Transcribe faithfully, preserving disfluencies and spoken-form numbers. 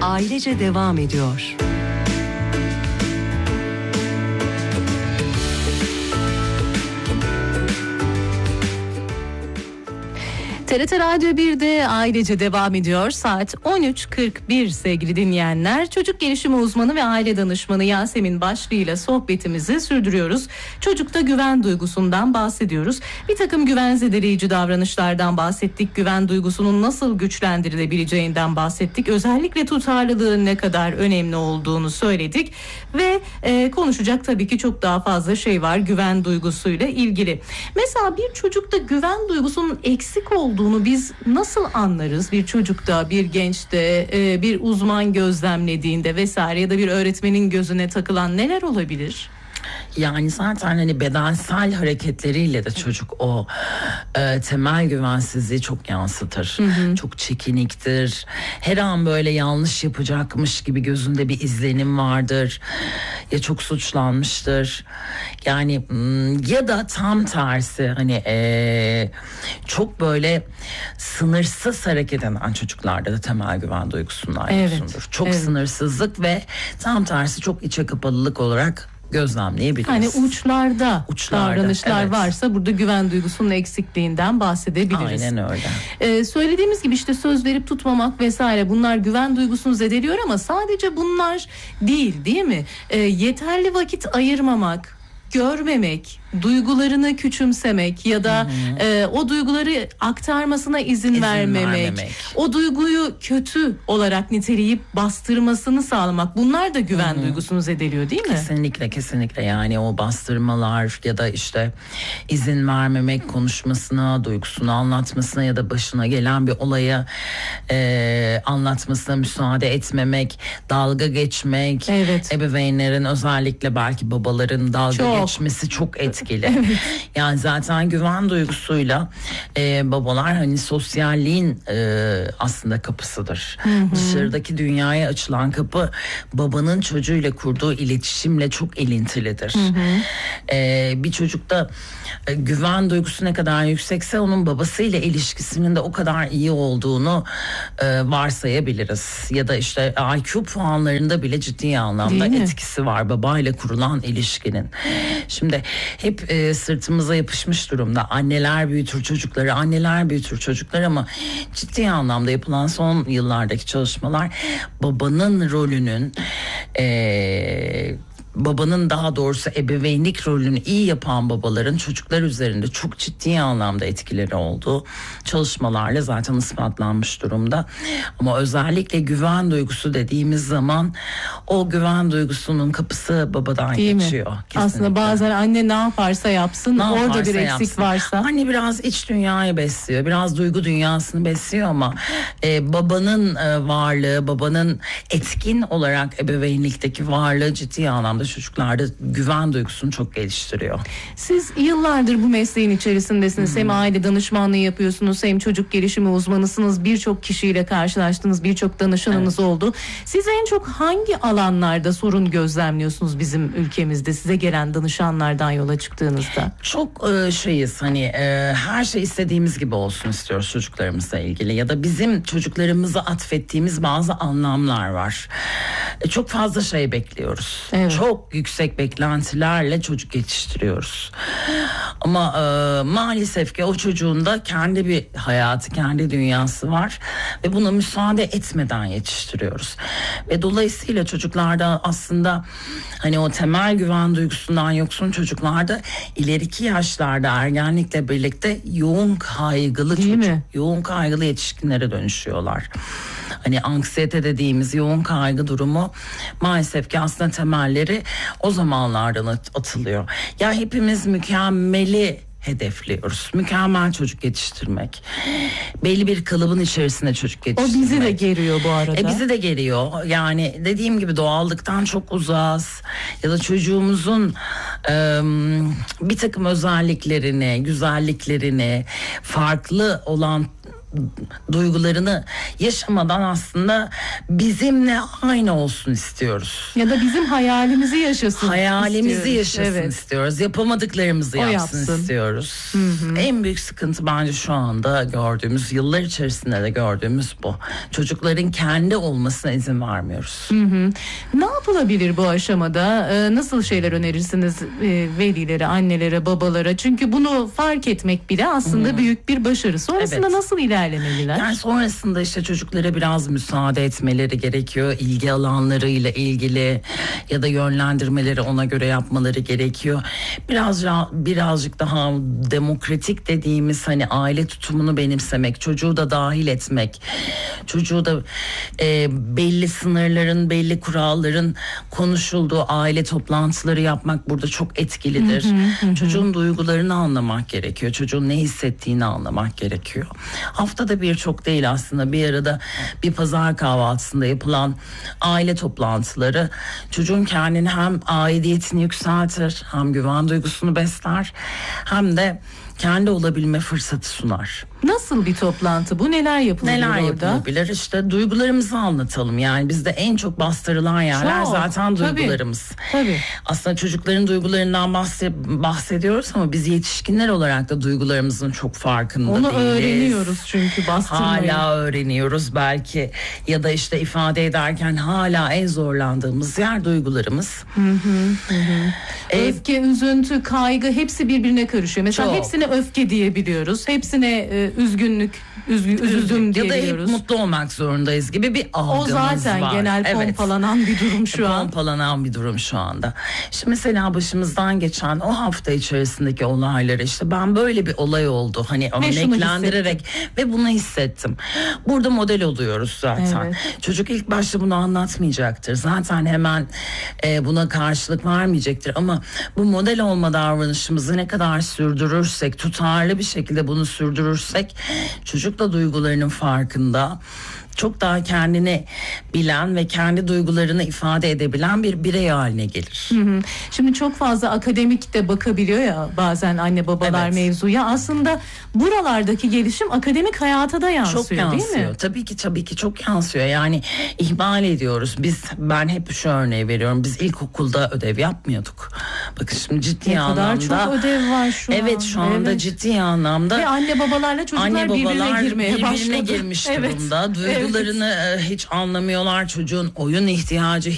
ailece devam ediyor. T R T Radyo birde ailece devam ediyor. Saat on üç kırk bir sevgili dinleyenler. Çocuk gelişimi uzmanı ve aile danışmanı Yasemin Başlı ile sohbetimizi sürdürüyoruz. Çocukta güven duygusundan bahsediyoruz. Bir takım güven zedeleyici davranışlardan bahsettik. Güven duygusunun nasıl güçlendirilebileceğinden bahsettik. Özellikle tutarlılığın ne kadar önemli olduğunu söyledik. Ve e, konuşacak tabii ki çok daha fazla şey var güven duygusuyla ilgili. Mesela bir çocukta güven duygusunun eksik olduğunu biz nasıl anlarız? Bir çocukta, bir gençte, bir uzman gözlemlediğinde vesaire ya da bir öğretmenin gözüne takılan neler olabilir? Yani zaten hani bedensel hareketleriyle de çocuk o e, temel güvensizliği çok yansıtır. Hı hı. Çok çekiniktir. Her an böyle yanlış yapacakmış gibi gözünde bir izlenim vardır. Ya çok suçlanmıştır. Yani ya da tam tersi hani e, çok böyle sınırsız hareket eden çocuklarda da temel güven duygusundan evet. yoksundur. Çok evet. sınırsızlık ve tam tersi çok içe kapalılık olarak gözlemleyebiliriz. Hani uçlarda, uçlarda davranışlar evet. varsa burada güven duygusunun eksikliğinden bahsedebiliriz. Aynen öyle. Ee, söylediğimiz gibi işte söz verip tutmamak vesaire bunlar güven duygusunu zedeliyor ama sadece bunlar değil değil mi? Ee, yeterli vakit ayırmamak, görmemek, duygularını küçümsemek ya da e, o duyguları aktarmasına izin, izin vermemek, vermemek, o duyguyu kötü olarak niteleyip bastırmasını sağlamak, bunlar da güven Hı-hı. duygusunu zedeliyor değil mi? Kesinlikle kesinlikle yani o bastırmalar ya da işte izin vermemek, konuşmasına, duygusunu anlatmasına ya da başına gelen bir olaya e, anlatmasına müsaade etmemek, dalga geçmek, evet. ebeveynlerin özellikle belki babaların dalga çok. geçmesi çok etkili. Evet. Yani zaten güven duygusuyla e, babalar hani sosyalliğin e, aslında kapısıdır. Hı hı. Dışarıdaki dünyaya açılan kapı babanın çocuğuyla kurduğu iletişimle çok ilintilidir. Hı hı. E, bir çocukta e, güven duygusu ne kadar yüksekse onun babasıyla ilişkisinin de o kadar iyi olduğunu e, varsayabiliriz. Ya da işte I Q puanlarında bile ciddi anlamda etkisi var babayla kurulan ilişkinin. Şimdi hep e, sırtımıza yapışmış durumda. Anneler büyütür çocukları, anneler büyütür çocukları ama ciddi anlamda yapılan son yıllardaki çalışmalar babanın rolünün e, babanın daha doğrusu ebeveynlik rolünü iyi yapan babaların çocuklar üzerinde çok ciddi anlamda etkileri olduğu çalışmalarla zaten ispatlanmış durumda. Ama özellikle güven duygusu dediğimiz zaman o güven duygusunun kapısı babadan Değil geçiyor. Mi? Aslında bazen anne ne yaparsa yapsın, ne orada yaparsa bir eksik yapsın. varsa. Anne biraz iç dünyayı besliyor, biraz duygu dünyasını besliyor ama e, babanın e, varlığı, babanın etkin olarak ebeveynlikteki varlığı ciddi anlamda çocuklarda güven duygusunu çok geliştiriyor. Siz yıllardır bu mesleğin içerisindesiniz. Hmm. Hem aile danışmanlığı yapıyorsunuz, hem çocuk gelişimi uzmanısınız. Birçok kişiyle karşılaştınız, birçok danışanınız evet. oldu. Siz en çok hangi alanlarda sorun gözlemliyorsunuz bizim ülkemizde size gelen danışanlardan yola çıktığınızda? Çok e, şeyiz hani e, her şey istediğimiz gibi olsun istiyoruz çocuklarımızla ilgili ya da bizim çocuklarımıza atfettiğimiz bazı anlamlar var. E, çok fazla şey bekliyoruz. Evet. Çok yüksek beklentilerle çocuk yetiştiriyoruz. Ama e, maalesef ki o çocuğun da kendi bir hayatı, kendi dünyası var ve buna müsaade etmeden yetiştiriyoruz. Ve dolayısıyla çocuklarda aslında hani o temel güven duygusundan yoksun çocuklarda ileriki yaşlarda ergenlikle birlikte yoğun kaygılı Değil çocuk, mi? yoğun kaygılı yetişkinlere dönüşüyorlar. Hani anksiyete dediğimiz yoğun kaygı durumu maalesef ki aslında temelleri o zamanlardan atılıyor. Ya hepimiz mükemmeli hedefliyoruz. Mükemmel çocuk yetiştirmek. Belli bir kalıbın içerisinde çocuk yetiştirmek. O bizi de geriyor bu arada. E bizi de geriyor. Yani dediğim gibi doğallıktan çok uzağız. Ya da çocuğumuzun e, bir takım özelliklerini, güzelliklerini, farklı olan duygularını yaşamadan aslında bizimle aynı olsun istiyoruz. Ya da bizim hayalimizi yaşasın Hayalimizi istiyoruz. yaşasın evet. istiyoruz. Yapamadıklarımızı yapsın, yapsın istiyoruz. Hı hı. En büyük sıkıntı bence şu anda gördüğümüz, yıllar içerisinde de gördüğümüz bu. Çocukların kendi olmasına izin vermiyoruz. Hı hı. Ne yapılabilir bu aşamada? Ee, nasıl şeyler önerirsiniz e, velilere, annelere, babalara? Çünkü bunu fark etmek bile aslında hmm. büyük bir başarı. Sonrasında evet. nasıl ilerlemeliler? Yani sonrasında işte çocuklara biraz müsaade etmeleri gerekiyor. İlgi alanlarıyla ilgili ya da yönlendirmeleri ona göre yapmaları gerekiyor. Biraz birazcık daha demokratik dediğimiz hani aile tutumunu benimsemek, çocuğu da dahil etmek, çocuğu da e, belli sınırların, belli kuralların konuşulduğu aile toplantıları yapmak burada çok etkilidir. Hı hı, hı. Çocuğun duygularını anlamak gerekiyor. Çocuğun ne hissettiğini anlamak gerekiyor. Haftada bir çok değil aslında. Bir arada bir pazar kahvaltısında yapılan aile toplantıları çocuğun kendini hem aidiyetini yükseltir, hem güven duygusunu besler, hem de kendi olabilme fırsatı sunar. Nasıl bir toplantı bu? Neler yapılabilir Neler orada? yapılabilir? İşte duygularımızı anlatalım. Yani bizde en çok bastırılan yerler çok, zaten duygularımız. Tabii, tabii. Aslında çocukların duygularından bahsediyoruz ama biz yetişkinler olarak da duygularımızın çok farkında Onu değiliz. Onu öğreniyoruz çünkü bastırmayı. Hala öğreniyoruz belki ya da işte ifade ederken hala en zorlandığımız yer duygularımız. Hı hı, hı. Ee, Öfke, üzüntü, kaygı hepsi birbirine karışıyor. Mesela çok. Hepsine öfke diyebiliyoruz. Hepsine e, üzgünlük, üzgün, üzüldüm diyebiliyoruz. Ya da hep mutlu olmak zorundayız gibi bir algımız var. O zaten var. genel evet. pompalanan bir durum şu an. Pompalanan bir durum şu anda. Şimdi mesela başımızdan geçen o hafta içerisindeki olayları işte ben böyle bir olay oldu. Hani örneklendirerek ve bunu hissettim. Burada model oluyoruz zaten. Evet. Çocuk ilk başta bunu anlatmayacaktır. Zaten hemen e, buna karşılık vermeyecektir ama bu model olma davranışımızı ne kadar sürdürürsek, tutarlı bir şekilde bunu sürdürürsek çocuk da duygularının farkında, çok daha kendini bilen ve kendi duygularını ifade edebilen bir birey haline gelir. Hı hı. Şimdi çok fazla akademik de bakabiliyor ya bazen anne babalar evet. mevzuya. Aslında buralardaki gelişim akademik hayata da yansıyor, çok yansıyor, değil mi? Tabii ki tabii ki çok yansıyor. Yani ihmal ediyoruz. Biz ben hep şu örneği veriyorum. Biz ilkokulda ödev yapmıyorduk. Bakın şimdi ciddi ne anlamda. Ne kadar çok ödev var şu evet, an. Evet şu anda evet. ciddi anlamda. Ve anne babalarla çocuklar anne babalar birbirine girmeye birbirine başladı. girmiş evet. durumda. Duygularını evet. hiç anlamıyorlar. Çocuğun oyun ihtiyacı